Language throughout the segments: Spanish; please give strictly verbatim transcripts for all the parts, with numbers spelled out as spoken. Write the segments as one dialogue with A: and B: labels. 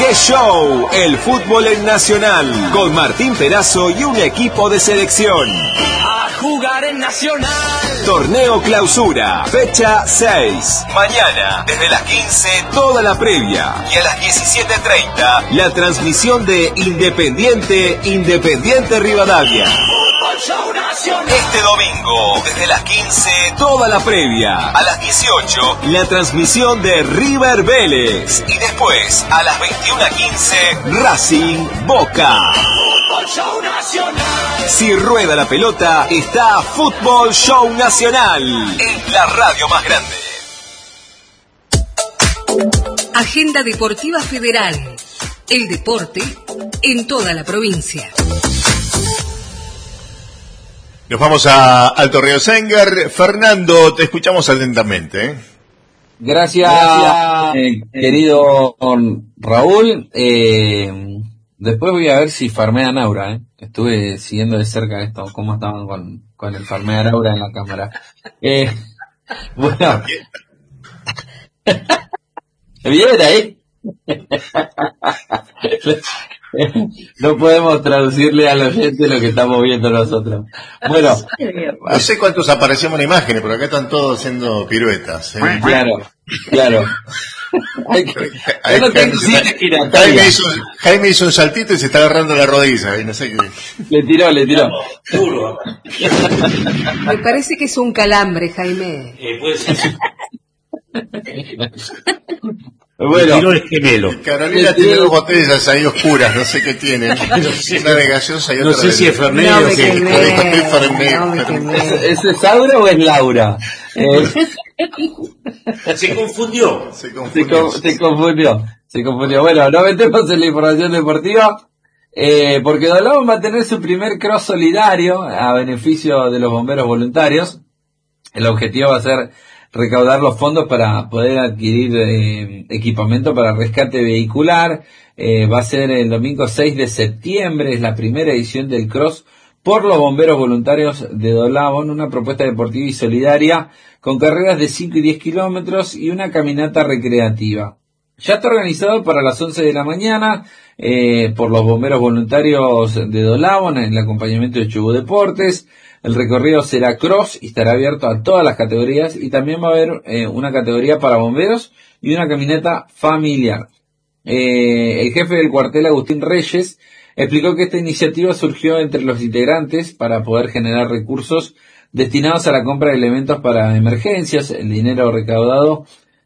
A: ¡Qué show! El fútbol en Nacional, con Martín Perazo y un equipo de selección.
B: A jugar en Nacional.
A: Torneo Clausura, fecha seis. Mañana, desde las quince, toda la previa. Y a las diecisiete treinta, la transmisión de Independiente, Independiente Rivadavia.
B: Fútbol Show Nacional.
A: Este domingo, desde las quince, toda la previa. A las dieciocho, la transmisión de River Vélez. Y después, a las veintiuna quince, Racing Boca.
B: Fútbol Show Nacional.
A: Si rueda la pelota, está Fútbol Show Nacional, en la radio más grande.
C: Agenda Deportiva Federal. El deporte en toda la provincia.
D: Nos vamos a Alto Río Sengar. Fernando, te escuchamos atentamente. ¿eh?
E: Gracias, Gracias. Eh, querido Raúl. Eh, después voy a ver si farmea a Naura. ¿eh? Estuve siguiendo de cerca esto, cómo estaban con, con el farmear a Naura en la cámara. Eh, bueno. ¿Bien ahí? No podemos traducirle al oyente lo que estamos viendo nosotros. Bueno,
D: no sé cuántos aparecemos en imágenes, pero acá están todos haciendo piruetas. ¿eh?
E: Claro, claro. Hay que,
D: hay, no Jaime, Jaime, hizo, Jaime hizo un saltito y se está agarrando la rodilla. Y no sé qué.
E: Le tiró, le tiró.
C: Me parece que es un calambre, Jaime.
F: Eh, puede ser.
E: Bueno,
F: tiró el gemelo.
D: Carolina tiene dos botellas ahí oscuras, no sé qué tienen. Una de gaseosa y otra
F: no sé
D: de...
F: si es Fernet
C: no
F: o qué.
C: No no
E: ¿Ese es Aura o es Laura? Eh...
F: Se confundió.
D: Se confundió.
E: Se, con, se confundió. Se confundió. Bueno, no metemos en la información deportiva, eh, porque Dolabón va a tener su primer cross solidario a beneficio de los bomberos voluntarios. El objetivo va a ser recaudar los fondos para poder adquirir eh, equipamiento para rescate vehicular. Eh, va a ser el domingo seis de septiembre, es la primera edición del Cross por los bomberos voluntarios de Dolabón, una propuesta deportiva y solidaria con carreras de cinco y diez kilómetros y una caminata recreativa. Ya está organizado para las once de la mañana eh, por los bomberos voluntarios de Dolabón en el acompañamiento de Chubut Deportes. El recorrido será cross y estará abierto a todas las categorías, y también va a haber eh, una categoría para bomberos y una caminata familiar. Eh, el jefe del cuartel, Agustín Reyes, explicó que esta iniciativa surgió entre los integrantes para poder generar recursos destinados a la compra de elementos para emergencias. El dinero recaudado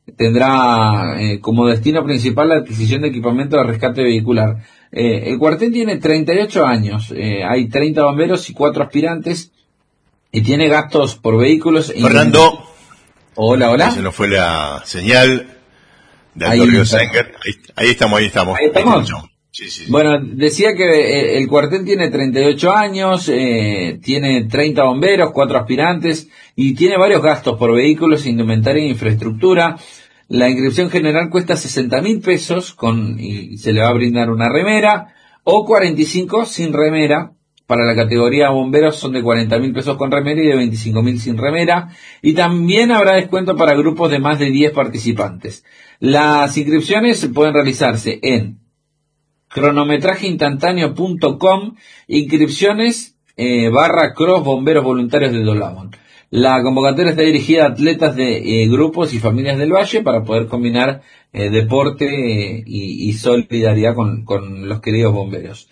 E: tendrá eh, como destino principal la adquisición de equipamiento de rescate vehicular. Eh, el cuartel tiene treinta y ocho años, eh, hay treinta bomberos y cuatro aspirantes, y tiene gastos por vehículos.
D: Fernando.
E: Hola, hola.
D: Se nos fue la señal de
E: Ahí
D: Alto Río
E: está.
D: Sengar. Ahí, ahí estamos, ahí estamos.
E: Ahí estamos.
D: Sí, sí, sí.
E: Bueno, decía que eh, el cuartel tiene treinta y ocho años, eh, tiene treinta bomberos, cuatro aspirantes, y tiene varios gastos por vehículos, indumentaria e infraestructura. La inscripción general cuesta sesenta mil pesos con, y se le va a brindar una remera, o cuarenta y cinco sin remera. Para la categoría bomberos son de cuarenta mil pesos con remera y de veinticinco mil sin remera. Y también habrá descuento para grupos de más de diez participantes. Las inscripciones pueden realizarse en cronometraje instantáneo punto com, inscripciones eh, barra cross bomberos voluntarios de Dolabón. La convocatoria está dirigida a atletas de eh, grupos y familias del Valle para poder combinar eh, deporte eh, y, y solidaridad con, con los queridos bomberos.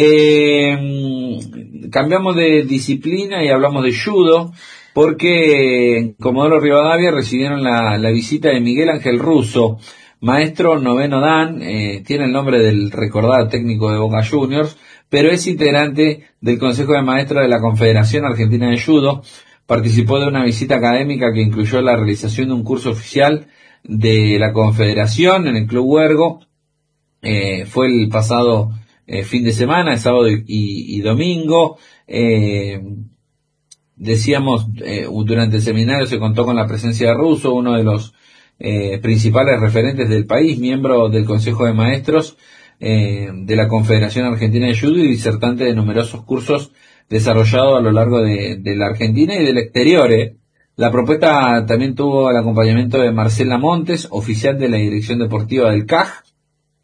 E: Eh, cambiamos de disciplina y hablamos de judo, porque en Comodoro Rivadavia recibieron la, la visita de Miguel Ángel Russo, maestro noveno dan, eh, tiene el nombre del recordado técnico de Boca Juniors, pero es integrante del Consejo de Maestros de la Confederación Argentina de Judo. Participó de una visita académica que incluyó la realización de un curso oficial de la Confederación en el Club Huergo. Eh, fue el pasado eh, fin de semana, el sábado y, y domingo. Eh, decíamos, eh, durante el seminario se contó con la presencia de Russo, uno de los eh, principales referentes del país, miembro del Consejo de Maestros eh, de la Confederación Argentina de Judo y disertante de numerosos cursos desarrollado a lo largo de, de la Argentina y del exterior. ¿eh? La propuesta también tuvo el acompañamiento de Marcela Montes, oficial de la Dirección Deportiva del C A J,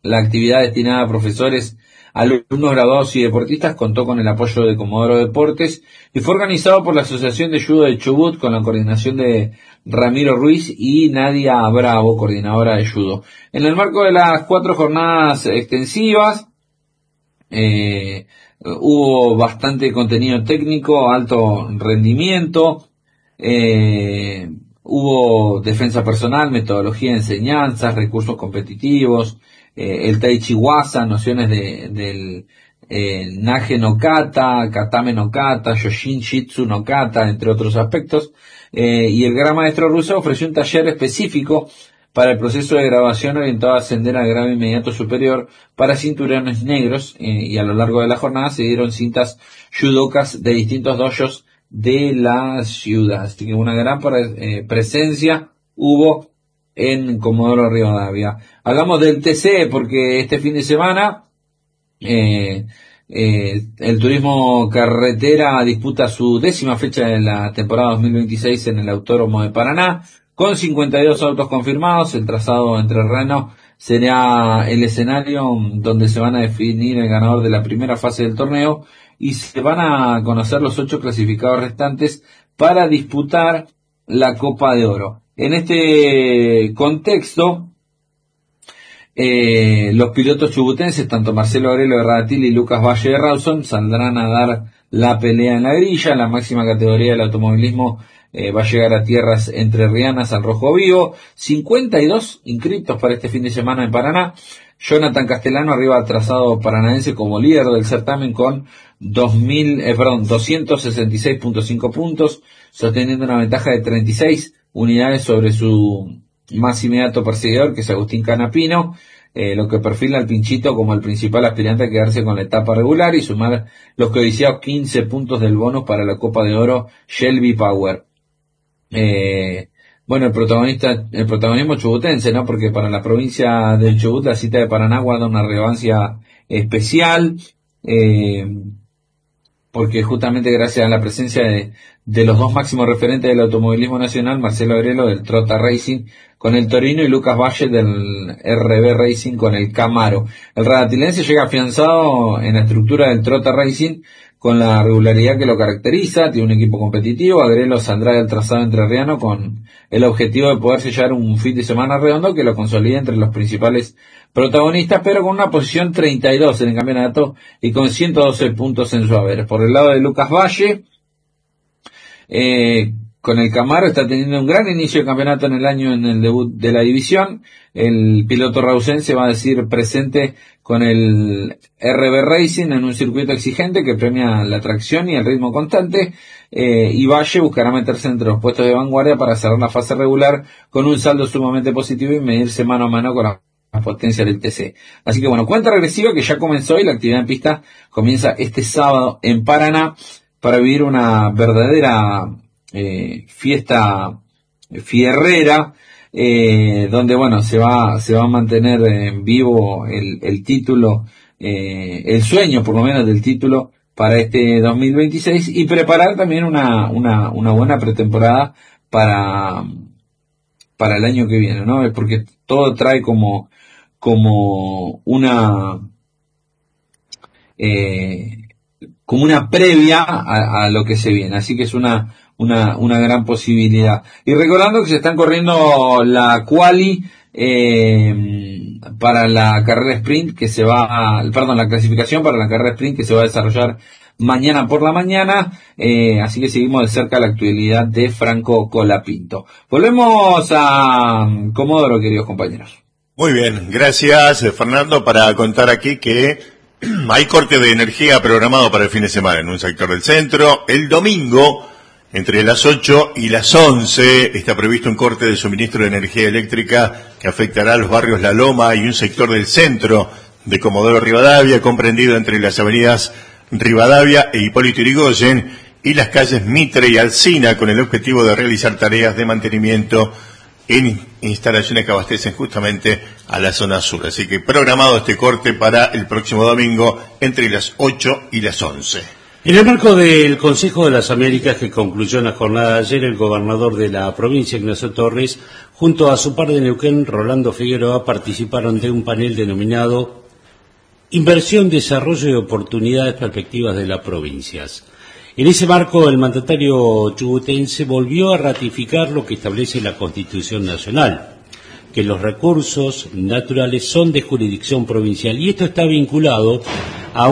E: La actividad destinada a profesores, alumnos graduados y deportistas contó con el apoyo de Comodoro Deportes y fue organizado por la Asociación de Judo de Chubut con la coordinación de Ramiro Ruiz y Nadia Bravo, coordinadora de Judo. En el marco de las cuatro jornadas extensivas, eh, hubo bastante contenido técnico, alto rendimiento, eh, hubo defensa personal, metodología de enseñanzas, recursos competitivos, eh, el Tai Chi Waza, nociones de, del eh, Nage no Kata, Katame no Kata, Yoshin Shitsu no Kata, entre otros aspectos, eh, y el gran maestro ruso ofreció un taller específico para el proceso de graduación orientado a ascender al grado inmediato superior para cinturones negros, eh, y a lo largo de la jornada se dieron cintas judokas de distintos dojos de la ciudad. Así que una gran pre- eh, presencia hubo en Comodoro Rivadavia. Hablamos del T C porque este fin de semana eh, eh, el turismo carretera disputa su décima fecha de la temporada dos mil veintiséis en el Autódromo de Paraná, con cincuenta y dos autos confirmados. El trazado entrerriano será el escenario donde se van a definir el ganador de la primera fase del torneo y se van a conocer los ocho clasificados restantes para disputar la Copa de Oro. En este contexto, eh, los pilotos chubutenses, tanto Marcelo Agrelo de Radatil y Lucas Valle de Rawson, saldrán a dar la pelea en la grilla. La máxima categoría del automovilismo eh, va a llegar a tierras entrerrianas al rojo vivo. cincuenta y dos inscritos para este fin de semana en Paraná. Jonathan Castellano arriba al trazado paranaense como líder del certamen con dos mil, eh, perdón, doscientos sesenta y seis punto cinco puntos, sosteniendo una ventaja de treinta y seis unidades sobre su más inmediato perseguidor, que es Agustín Canapino, eh, lo que perfila al Pinchito como el principal aspirante a quedarse con la etapa regular y sumar los codiciados quince puntos del bonus para la Copa de Oro Shelby Power. Eh, bueno, el protagonista, el protagonismo chubutense, ¿no? Porque para la provincia del Chubut la cita de Paraná guarda una relevancia especial, eh, porque justamente gracias a la presencia de, de los dos máximos referentes del automovilismo nacional, Marcelo Agrelo del Trota Racing con el Torino y Lucas Valle del R B Racing con el Camaro. El radatilense llega afianzado en la estructura del Trota Racing con la regularidad que lo caracteriza, tiene un equipo competitivo. Agrelo saldrá del trazado entrerriano con el objetivo de poder sellar un fin de semana redondo que lo consolide entre los principales protagonistas, pero con una posición treinta y dos en el campeonato y con ciento doce puntos en su haber. Por el lado de Lucas Valle, eh, con el Camaro está teniendo un gran inicio de campeonato en el año en el debut de la división. El piloto rausense va a decir presente con el R B Racing en un circuito exigente que premia la tracción y el ritmo constante, eh, y Valle buscará meterse entre los puestos de vanguardia para cerrar la fase regular con un saldo sumamente positivo y medirse mano a mano con la potencia del T C. Así que bueno, cuenta regresiva que ya comenzó y la actividad en pista comienza este sábado en Paraná para vivir una verdadera eh, fiesta fierrera, eh, donde bueno, se va, se va a mantener en vivo el, el título, eh, el sueño por lo menos del título para este dos mil veintiséis y preparar también una, una, una buena pretemporada para, para el año que viene, ¿no? Porque todo trae como, como una, eh, como una previa a, a lo que se viene. Así que es una, una, una gran posibilidad. Y recordando que se están corriendo la quali, eh, para la carrera sprint que se va, a, perdón, la clasificación para la carrera sprint que se va a desarrollar mañana por la mañana, eh, así que seguimos de cerca la actualidad de Franco Colapinto. Volvemos a Comodoro, queridos compañeros.
D: Muy bien, gracias Fernando, para contar aquí que hay corte de energía programado para el fin de semana en un sector del centro. El domingo, entre las ocho y las once, está previsto un corte de suministro de energía eléctrica que afectará a los barrios La Loma y un sector del centro de Comodoro Rivadavia, comprendido entre las avenidas Rivadavia e Hipólito Yrigoyen y las calles Mitre y Alsina, con el objetivo de realizar tareas de mantenimiento en instalaciones que abastecen justamente a la zona sur. Así que programado este corte para el próximo domingo entre las ocho y las once.
G: En el marco del Consejo de las Américas que concluyó en la jornada de ayer, el gobernador de la provincia, Ignacio Torres, junto a su par de Neuquén, Rolando Figueroa, participaron de un panel denominado Inversión, Desarrollo y Oportunidades Perspectivas de las Provincias. En ese marco, el mandatario chubutense volvió a ratificar lo que establece la Constitución Nacional, que los recursos naturales son de jurisdicción provincial, y esto está vinculado a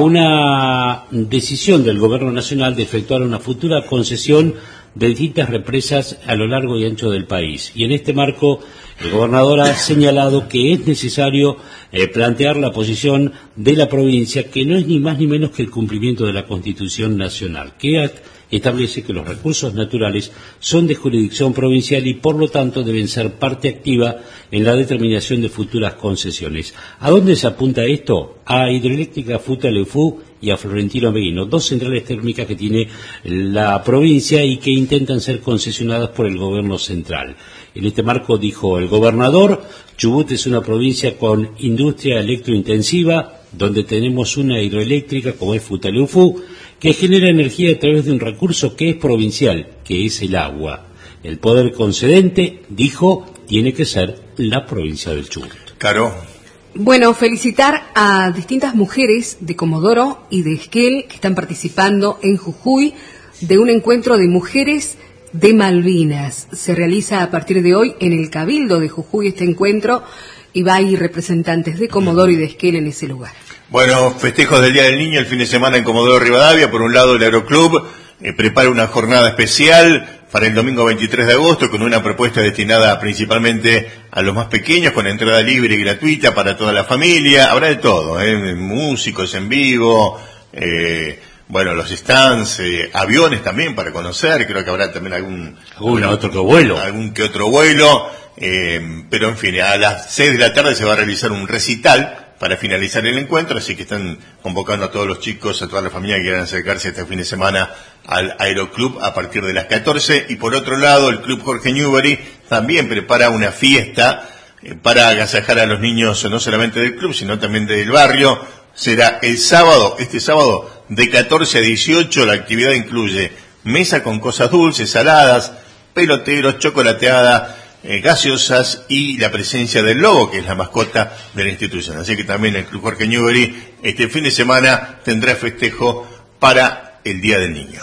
G: una decisión del Gobierno Nacional de efectuar una futura concesión de distintas represas a lo largo y ancho del país. Y en este marco, el gobernador ha señalado que es necesario eh, plantear la posición de la provincia, que no es ni más ni menos que el cumplimiento de la Constitución Nacional, que establece que los recursos naturales son de jurisdicción provincial y por lo tanto deben ser parte activa en la determinación de futuras concesiones. ¿A dónde se apunta esto? A Hidroeléctrica Futaleufú y a Florentino Meguino, dos centrales térmicas que tiene la provincia y que intentan ser concesionadas por el gobierno central. En este marco, dijo el gobernador, Chubut es una provincia con industria electrointensiva, donde tenemos una hidroeléctrica como es Futaleufú, que genera energía a través de un recurso que es provincial, que es el agua. El poder concedente, dijo, tiene que ser la provincia del Chubut.
D: Claro.
C: Bueno, felicitar a distintas mujeres de Comodoro y de Esquel que están participando en Jujuy de un encuentro de mujeres de Malvinas. Se realiza a partir de hoy en el Cabildo de Jujuy este encuentro y va a ir representantes de Comodoro y de Esquel en ese lugar.
D: Bueno, festejos del Día del Niño el fin de semana en Comodoro Rivadavia. Por un lado, el Aeroclub eh, prepara una jornada especial para el domingo veintitrés de agosto con una propuesta destinada principalmente a los más pequeños, con entrada libre y gratuita para toda la familia. Habrá de todo, ¿eh? Músicos en vivo, eh, bueno, los stands, eh, aviones también para conocer. Creo que habrá también algún,
G: algún otro que vuelo.
D: Algún que otro vuelo. Eh, pero en fin, a las seis de la tarde se va a realizar un recital para finalizar el encuentro, así que están convocando a todos los chicos, a toda la familia que quieran acercarse este fin de semana al Aeroclub a partir de las catorce. Y por otro lado, el Club Jorge Newbery también prepara una fiesta eh, para agasajar a los niños, no solamente del club, sino también del barrio. Será el sábado, este sábado, de catorce a dieciocho. La actividad incluye mesa con cosas dulces, saladas, peloteros, chocolateada, Eh, gaseosas y la presencia del lobo, que es la mascota de la institución. Así que también el Club Jorge Newbery este fin de semana tendrá festejo para el Día del Niño.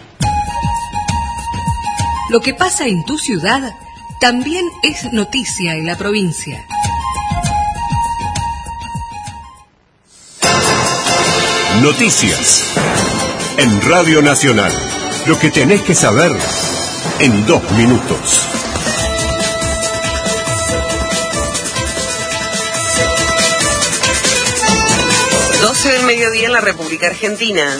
C: Lo que pasa en tu ciudad también es noticia en la provincia.
A: Noticias en Radio Nacional. Lo que tenés que saber en dos minutos.
H: doce del mediodía en la República Argentina.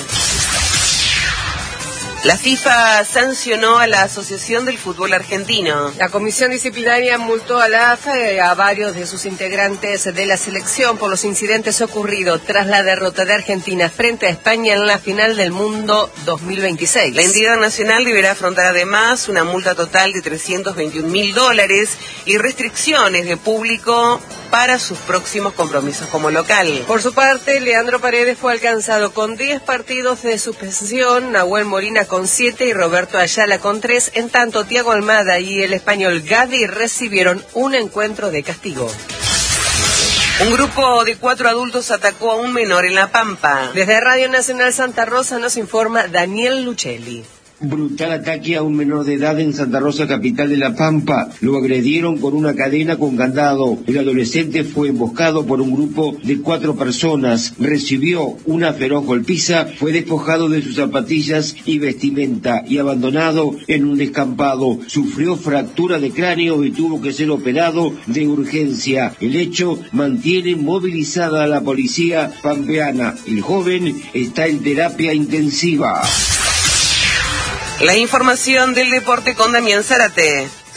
H: La FIFA sancionó a la Asociación del Fútbol Argentino.
I: La Comisión Disciplinaria multó a la A F A y a varios de sus integrantes de la selección por los incidentes ocurridos tras la derrota de Argentina frente a España en la final del Mundo dos mil veintiséis.
H: La entidad nacional deberá afrontar además una multa total de trescientos veintiún mil dólares y restricciones de público para sus próximos compromisos como local.
I: Por su parte, Leandro Paredes fue alcanzado con diez partidos de suspensión, Nahuel Molina con siete y Roberto Ayala con tres, en tanto Thiago Almada y el español Gadi recibieron un encuentro de castigo.
H: Un grupo de cuatro adultos atacó a un menor en La Pampa.
I: Desde Radio Nacional Santa Rosa nos informa Daniel Luchelli.
J: Brutal ataque a un menor de edad en Santa Rosa, capital de La Pampa. Lo agredieron con una cadena con candado. El adolescente fue emboscado por un grupo de cuatro personas. Recibió una feroz golpiza, fue despojado de sus zapatillas y vestimenta y abandonado en un descampado. Sufrió fractura de cráneo y tuvo que ser operado de urgencia. El hecho mantiene movilizada a la policía pampeana. El joven está en terapia intensiva.
H: La información del deporte con Damián Zárate.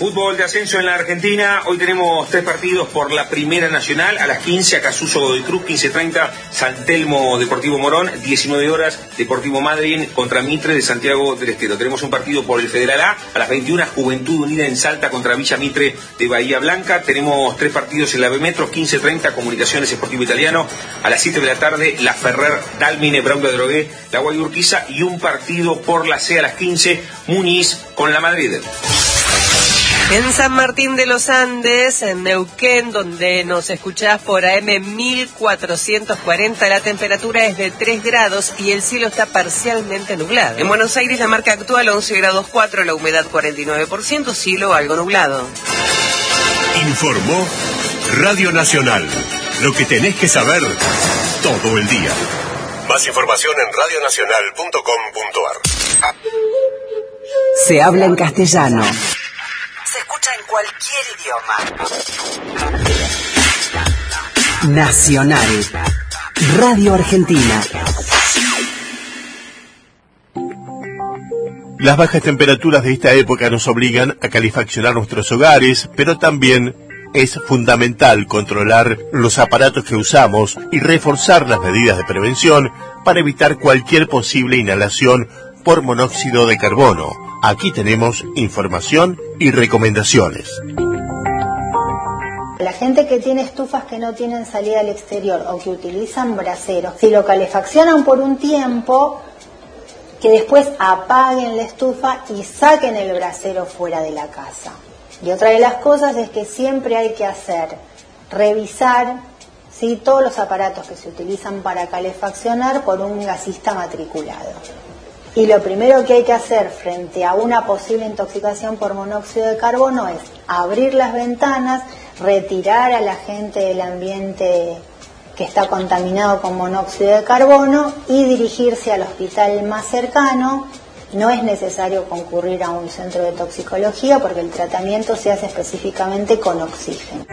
K: Fútbol de ascenso en la Argentina, hoy tenemos tres partidos por la Primera Nacional, a las quince, Acasuso Godoy Cruz, quince treinta, San Telmo Deportivo Morón, diecinueve horas, Deportivo Madryn contra Mitre de Santiago del Estero. Tenemos un partido por el Federal A, a las veintiuna, Juventud Unida en Salta contra Villa Mitre de Bahía Blanca. Tenemos tres partidos en la B Metro, quince treinta, Comunicaciones Sportivo Italiano, a las siete de la tarde, La Ferrer, Dálmine, Braulio de Drogué, La Guayurquiza, y un partido por la C a las quince, Muniz con la Madrid.
I: En San Martín de los Andes, en Neuquén, donde nos escuchás por A M mil cuatrocientos cuarenta, la temperatura es de tres grados y el cielo está parcialmente nublado.
H: En Buenos Aires la marca actual once grados cuatro, la humedad cuarenta y nueve por ciento, cielo algo nublado.
A: Informó Radio Nacional. Lo que tenés que saber todo el día. Más información en radio nacional punto com punto a r.
L: Se habla en castellano.
M: Se escucha en cualquier idioma.
L: Nacional. Radio Argentina.
D: Las bajas temperaturas de esta época nos obligan a calefaccionar nuestros hogares, pero también es fundamental controlar los aparatos que usamos y reforzar las medidas de prevención para evitar cualquier posible inhalación por monóxido de carbono. Aquí tenemos información y recomendaciones.
N: La gente que tiene estufas que no tienen salida al exterior o que utilizan braseros, si lo calefaccionan por un tiempo, que después apaguen la estufa y saquen el brasero fuera de la casa. Y otra de las cosas es que siempre hay que hacer, revisar, ¿sí?, todos los aparatos que se utilizan para calefaccionar por un gasista matriculado. Y lo primero que hay que hacer frente a una posible intoxicación por monóxido de carbono es abrir las ventanas, retirar a la gente del ambiente que está contaminado con monóxido de carbono y dirigirse al hospital más cercano. No es necesario concurrir a un centro de toxicología porque el tratamiento se hace específicamente con oxígeno.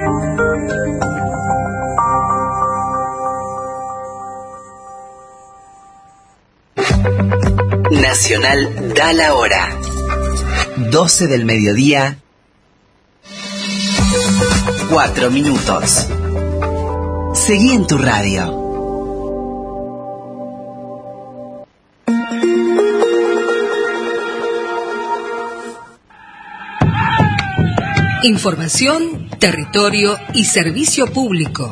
L: Nacional da la hora. doce del mediodía. cuatro minutos. Seguí en tu radio.
C: Información, territorio y servicio público.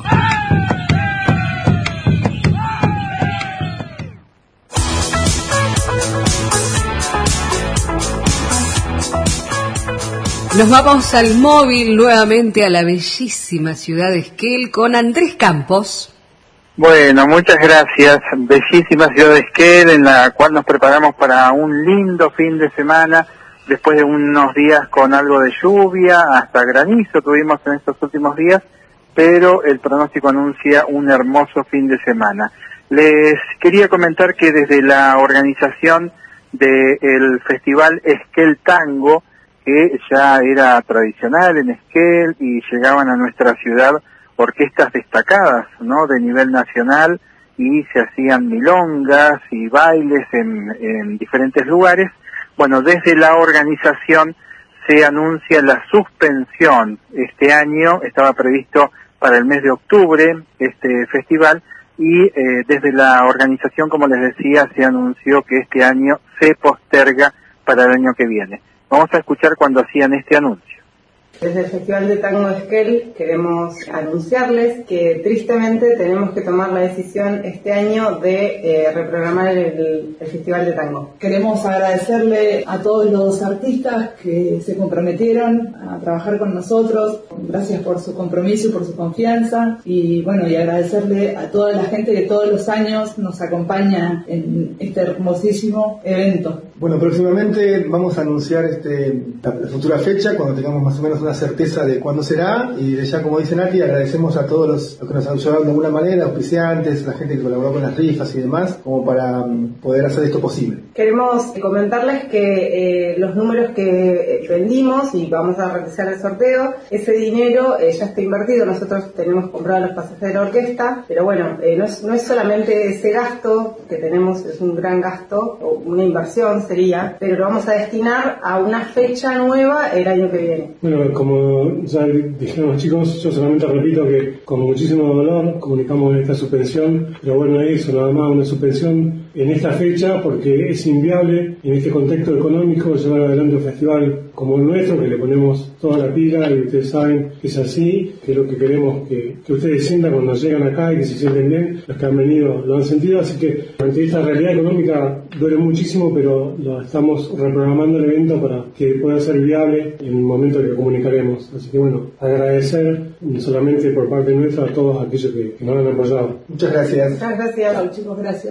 C: Nos vamos al móvil nuevamente a la bellísima ciudad de Esquel con Andrés Campos.
O: Bueno, muchas gracias. Bellísima ciudad de Esquel, en la cual nos preparamos para un lindo fin de semana, después de unos días con algo de lluvia, hasta granizo tuvimos en estos últimos días, pero el pronóstico anuncia un hermoso fin de semana. Les quería comentar que desde la organización del Festival Esquel Tango, que ya era tradicional en Esquel y llegaban a nuestra ciudad orquestas destacadas, ¿no?, de nivel nacional, y se hacían milongas y bailes en, en diferentes lugares. Bueno, desde la organización se anuncia la suspensión. Este año estaba previsto para el mes de octubre este festival y eh, desde la organización, como les decía, se anunció que este año se posterga para el año que viene. Vamos a escuchar cuando hacían este anuncio.
P: Desde el Festival de Tango de Esquel queremos anunciarles que tristemente tenemos que tomar la decisión este año de eh, reprogramar el, el Festival de Tango.
Q: Queremos agradecerle a todos los artistas que se comprometieron a trabajar con nosotros. Gracias por su compromiso y por su confianza. Y bueno, y agradecerle a toda la gente que todos los años nos acompaña en este hermosísimo evento.
R: Bueno, próximamente vamos a anunciar este, la, la futura fecha cuando tengamos más o menos una certeza de cuándo será, y ya como dice Nati, agradecemos a todos los, los que nos han ayudado de alguna manera, auspiciantes, la gente que colaboró con las rifas y demás, como para um, poder hacer esto posible.
P: Queremos comentarles que eh, los números que vendimos y vamos a realizar el sorteo, ese dinero eh, ya está invertido. Nosotros tenemos comprado los pasajes de la orquesta, pero bueno, eh, no, es, no es solamente ese gasto que tenemos, es un gran gasto, o una inversión, sería, pero lo vamos a destinar a una fecha nueva el año que viene.
S: Bueno, como ya dijeron los chicos, yo solamente repito que con muchísimo dolor comunicamos esta suspensión, pero bueno, eso, nada más una suspensión en esta fecha porque es inviable en este contexto económico llevar adelante un festival como el nuestro, que le ponemos toda la pila y ustedes saben que es así, que es lo que queremos que, que ustedes sientan cuando llegan acá y que se sienten bien, los que han venido lo han sentido, así que ante esta realidad económica duele muchísimo, pero lo estamos reprogramando el evento para que pueda ser viable en el momento que comunicaremos. Así que bueno, agradecer solamente por parte nuestra a todos aquellos que, que nos han apoyado.
R: Muchas gracias.
P: Muchas gracias.
Q: Chao, chicos, gracias.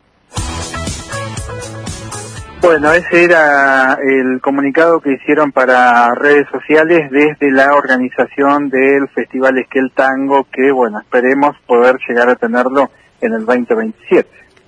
O: Bueno, ese era el comunicado que hicieron para redes sociales desde la organización del Festival Esquel Tango, que bueno, esperemos poder llegar a tenerlo en el veinte veintisiete.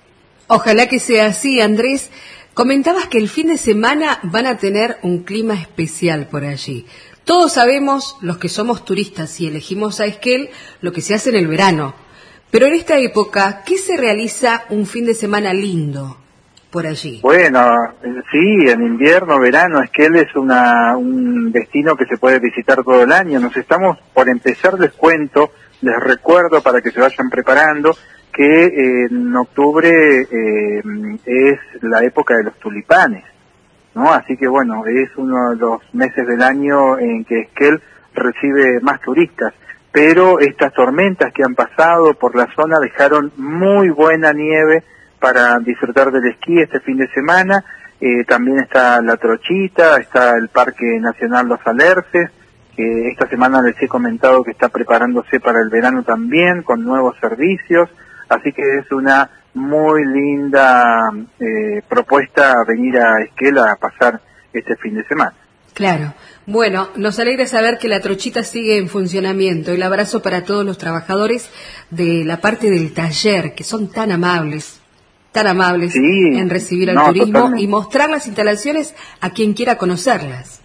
C: Ojalá que sea así, Andrés. Comentabas que el fin de semana van a tener un clima especial por allí. Todos sabemos, los que somos turistas y elegimos a Esquel, lo que se hace en el verano. Pero en esta época, ¿qué se realiza un fin de semana lindo por allí?
O: Bueno, sí, en invierno, verano, Esquel es una, un destino que se puede visitar todo el año. Nos estamos por empezar, les cuento, les recuerdo para que se vayan preparando, que eh, en octubre eh, es la época de los tulipanes, ¿no? Así que bueno, es uno de los meses del año en que Esquel recibe más turistas, pero estas tormentas que han pasado por la zona dejaron muy buena nieve para disfrutar del esquí este fin de semana. Eh, también está la Trochita, está el Parque Nacional Los Alerces, que esta semana les he comentado que está preparándose para el verano también, con nuevos servicios. Así que es una muy linda eh, propuesta venir a Esquel a pasar este fin de semana.
C: Claro. Bueno, nos alegra saber que la Trochita sigue en funcionamiento. El abrazo para todos los trabajadores de la parte del taller, que son tan amables, tan amables
O: sí,
C: en recibir al
O: no,
C: turismo
O: totalmente.
C: Y mostrar las instalaciones a quien quiera conocerlas.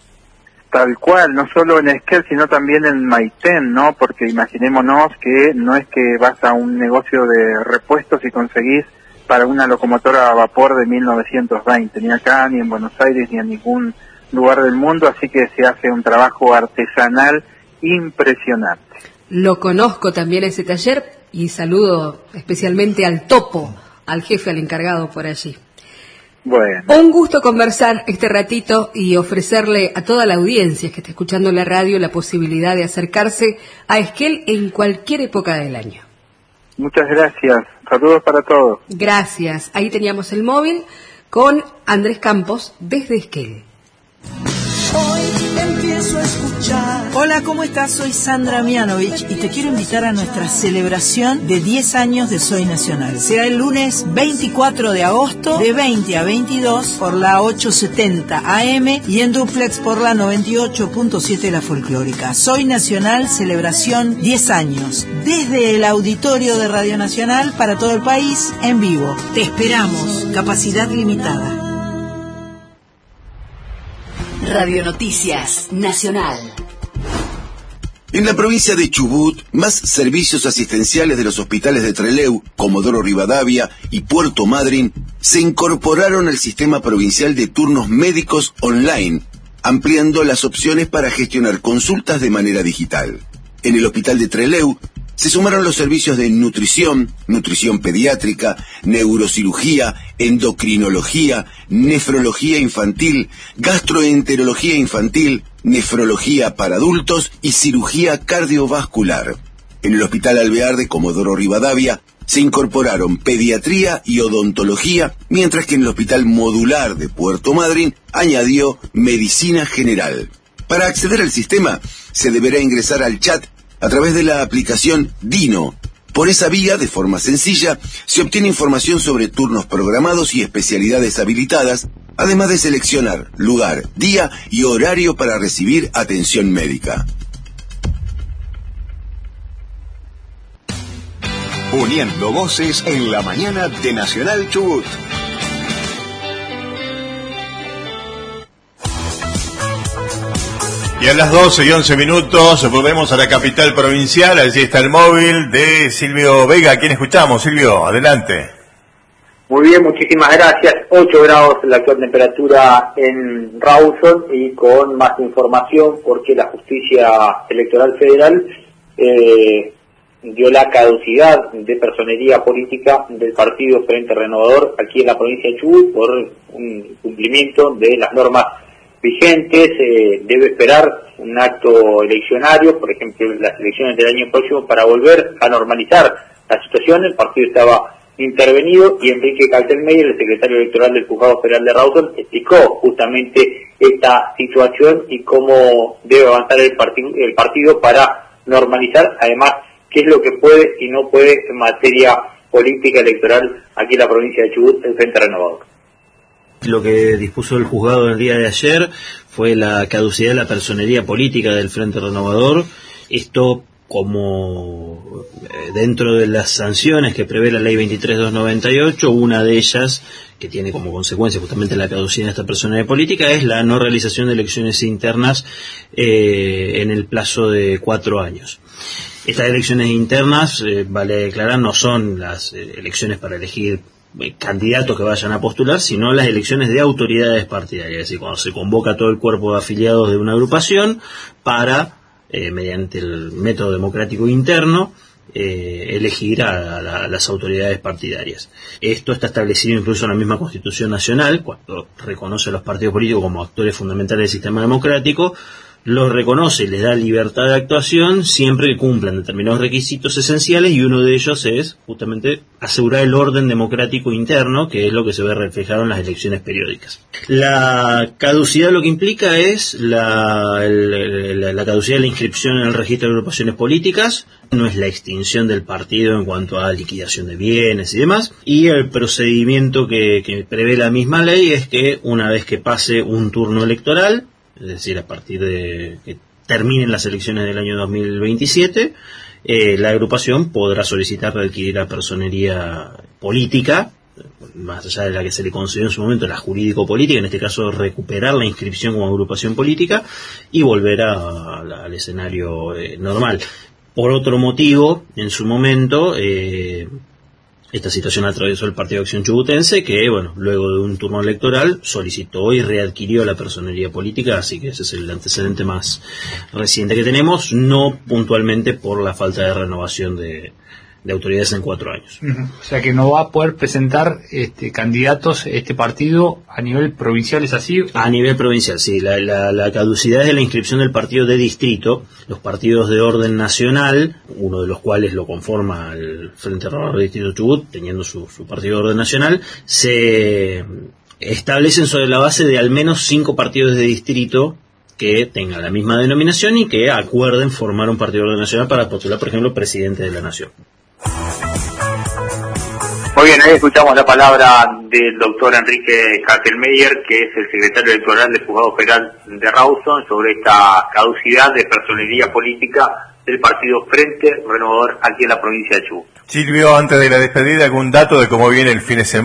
O: Tal cual, no solo en Esquel, sino también en Maitén, ¿no? Porque imaginémonos que no es que vas a un negocio de repuestos y conseguís para una locomotora a vapor de mil novecientos veinte, ni acá, ni en Buenos Aires, ni en ningún lugar del mundo, así que se hace un trabajo artesanal impresionante.
C: Lo conozco también ese taller y saludo especialmente al Topo, al jefe, al encargado por allí.
O: Bueno.
C: Un gusto conversar este ratito y ofrecerle a toda la audiencia que está escuchando la radio la posibilidad de acercarse a Esquel en cualquier época del año.
O: Muchas gracias. Saludos para todos.
C: Gracias. Ahí teníamos el móvil con Andrés Campos desde Esquel.
M: Hoy empiezo a escuchar.
T: Hola, ¿cómo estás? Soy Sandra Mianovich y te quiero invitar a nuestra celebración de diez años de Soy Nacional. Será el lunes veinticuatro de agosto de veinte a veintidós por la ochocientos setenta A M y en duplex por la noventa y ocho punto siete La Folclórica. Soy Nacional, celebración diez años. Desde el auditorio de Radio Nacional para todo el país, en vivo. Te esperamos. Capacidad limitada.
L: Radio Noticias Nacional.
U: En la provincia de Chubut, más servicios asistenciales de los hospitales de Trelew, Comodoro Rivadavia y Puerto Madryn se incorporaron al sistema provincial de turnos médicos online, ampliando las opciones para gestionar consultas de manera digital. En el hospital de Trelew se sumaron los servicios de nutrición, nutrición pediátrica, neurocirugía, endocrinología, nefrología infantil, gastroenterología infantil, nefrología para adultos y cirugía cardiovascular. En el Hospital Alvear de Comodoro Rivadavia se incorporaron pediatría y odontología, mientras que en el Hospital Modular de Puerto Madryn añadió medicina general. Para acceder al sistema se deberá ingresar al chat a través de la aplicación Dino. Por esa vía, de forma sencilla, se obtiene información sobre turnos programados y especialidades habilitadas, además de seleccionar lugar, día y horario para recibir atención médica.
A: Uniendo voces en la mañana de Nacional Chubut.
D: Y a las doce y once minutos volvemos a la capital provincial. Allí está el móvil de Silvio Vega. ¿A quién escuchamos, Silvio? Adelante.
B: Muy bien, muchísimas gracias. ocho grados la actual temperatura en Rawson, y con más información porque la Justicia Electoral Federal eh, dio la caducidad de personería política del Partido Frente Renovador aquí en la provincia de Chubut por un cumplimiento de las normas vigentes. Eh, debe esperar un acto eleccionario, por ejemplo las elecciones del año próximo, para volver a normalizar la situación. El partido estaba intervenido y Enrique Kaltenmeyer, el secretario electoral del Juzgado Federal de Rawson, explicó justamente esta situación y cómo debe avanzar el, partido, el partido para normalizar, además, qué es lo que puede y no puede en materia política electoral aquí en la provincia de Chubut, el Frente Renovador.
V: Lo que dispuso el juzgado el día de ayer fue la caducidad de la personería política del Frente Renovador. Esto como eh, dentro de las sanciones que prevé la ley veintitrés mil doscientos noventa y ocho, una de ellas, que tiene como consecuencia justamente la caducidad de esta personería política, es la no realización de elecciones internas eh, en el plazo de cuatro años. Estas elecciones internas, eh, vale declarar, no son las eh, elecciones para elegir eh, candidatos que vayan a postular, sino las elecciones de autoridades partidarias, es decir, cuando se convoca todo el cuerpo de afiliados de una agrupación para Eh, mediante el método democrático interno, eh, elegir a, a, a las autoridades partidarias. Esto está establecido incluso en la misma Constitución Nacional, cuando reconoce a los partidos políticos como actores fundamentales del sistema democrático, los reconoce y les da libertad de actuación siempre que cumplan determinados requisitos esenciales, y uno de ellos es justamente asegurar el orden democrático interno, que es lo que se ve reflejado en las elecciones periódicas. La caducidad lo que implica es la, la, la caducidad de la inscripción en el registro de agrupaciones políticas, no es la extinción del partido en cuanto a liquidación de bienes y demás, y el procedimiento que, que prevé la misma ley es que una vez que pase un turno electoral, es decir, a partir de que terminen las elecciones del año dos mil veintisiete, eh, la agrupación podrá solicitar readquirir la personería política, más allá de la que se le concedió en su momento, la jurídico-política, en este caso recuperar la inscripción como agrupación política y volver a, a, al escenario eh, normal. Por otro motivo, en su momento, eh, esta situación atravesó el Partido de Acción Chubutense, que, bueno, luego de un turno electoral solicitó y readquirió la personería política, así que ese es el antecedente más reciente que tenemos, no puntualmente por la falta de renovación de, de autoridades en cuatro años.
W: Uh-huh. O sea que no va a poder presentar este, candidatos este partido a nivel provincial, ¿es así?
V: A nivel provincial, sí. La, la, la caducidad es de la inscripción del partido de distrito. Los partidos de orden nacional, uno de los cuales lo conforma el Frente Renovador de Distrito Chubut, teniendo su, su partido de orden nacional, se establecen sobre la base de al menos cinco partidos de distrito que tengan la misma denominación y que acuerden formar un partido de orden nacional para postular, por ejemplo, presidente de la nación.
B: Muy bien, ahí escuchamos la palabra del doctor Enrique Kaltenmeyer, que es el secretario electoral del Juzgado Federal de Rawson, sobre esta caducidad de personería política del Partido Frente Renovador aquí en la provincia de Chubut.
D: Silvio, antes de la despedida, algún dato de cómo viene el fin de semana.